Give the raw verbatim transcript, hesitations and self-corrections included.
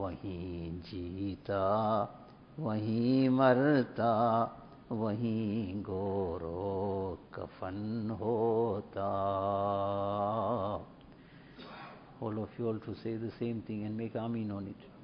वहीं जीता वहीं मरता, वहीं गोरो कफन होता. All of you all to say the same thing and make Amin on it.